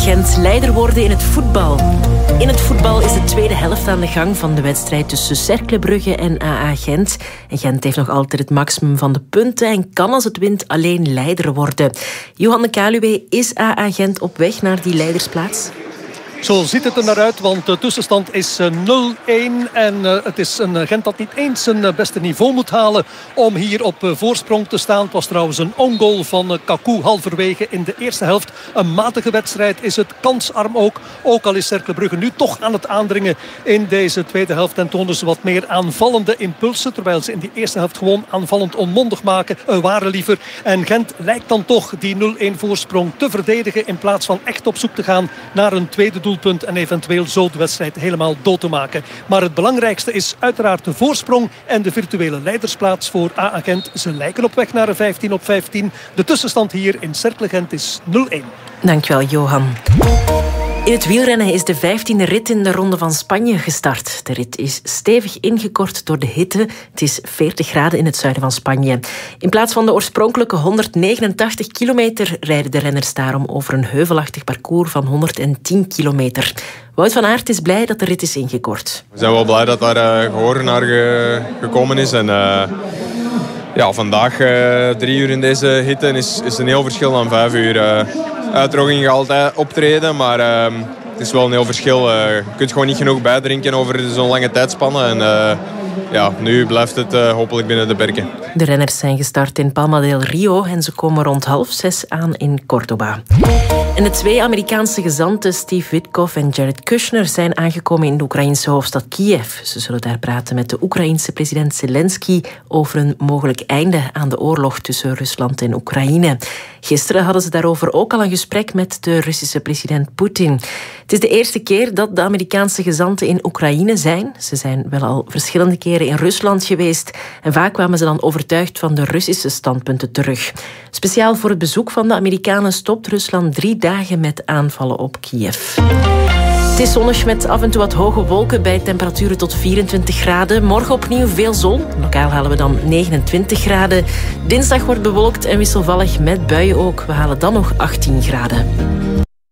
Gent leider worden in het voetbal. In het voetbal is de tweede helft aan de gang van de wedstrijd tussen Cercle Brugge en AA Gent. En Gent heeft nog altijd het maximum van de punten en kan als het wint alleen leider worden. Johan de Kaluwe, is AA Gent op weg naar die leidersplaats? Zo ziet het er naar uit, want de tussenstand is 0-1. En het is een Gent dat niet eens zijn beste niveau moet halen om hier op voorsprong te staan. Het was trouwens een ongoal van Kaku halverwege in de eerste helft. Een matige wedstrijd is het, kansarm ook. Ook al is Cercle Brugge nu toch aan het aandringen in deze tweede helft. En tonen ze wat meer aanvallende impulsen. Terwijl ze in die eerste helft gewoon aanvallend onmondig waren liever. En Gent lijkt dan toch die 0-1 voorsprong te verdedigen in plaats van echt op zoek te gaan naar een tweede doelpunt en eventueel zo de wedstrijd helemaal dood te maken. Maar het belangrijkste is uiteraard de voorsprong en de virtuele leidersplaats voor AA Gent. Ze lijken op weg naar een 15-15. De tussenstand hier in Cercle Gent is 0-1. Dankjewel, Johan. In het wielrennen is de 15e rit in de Ronde van Spanje gestart. De rit is stevig ingekort door de hitte. Het is 40 graden in het zuiden van Spanje. In plaats van de oorspronkelijke 189 kilometer rijden de renners daarom over een heuvelachtig parcours van 110 kilometer. Wout van Aert is blij dat de rit is ingekort. We zijn wel blij dat daar gehoor naar gekomen is. En vandaag 3 uur in deze hitte is een heel verschil dan 5 uur. Uitdroging gaat altijd optreden, maar het is wel een heel verschil. Je kunt gewoon niet genoeg bijdrinken over zo'n lange tijdspanne. En nu blijft het hopelijk binnen de perken. De renners zijn gestart in Palma del Rio en ze komen rond 5:30 aan in Córdoba. En de 2 Amerikaanse gezanten, Steve Witkoff en Jared Kushner, zijn aangekomen in de Oekraïnse hoofdstad Kiev. Ze zullen daar praten met de Oekraïense president Zelensky over een mogelijk einde aan de oorlog tussen Rusland en Oekraïne. Gisteren hadden ze daarover ook al een gesprek met de Russische president Poetin. Het is de eerste keer dat de Amerikaanse gezanten in Oekraïne zijn. Ze zijn wel al verschillende keren in Rusland geweest en vaak kwamen ze dan overtuigd van de Russische standpunten terug. Speciaal voor het bezoek van de Amerikanen stopt Rusland 3 dagen met aanvallen op Kiev. Het is zonnig met af en toe wat hoge wolken bij temperaturen tot 24 graden. Morgen opnieuw veel zon. Lokaal halen we dan 29 graden. Dinsdag wordt bewolkt en wisselvallig met buien ook. We halen dan nog 18 graden.